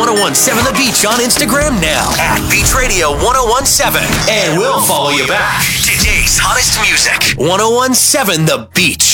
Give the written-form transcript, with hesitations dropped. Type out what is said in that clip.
1017 The Beach on Instagram now at Beach Radio 1017. And we'll follow you back. Today's hottest music. 1017 The Beach.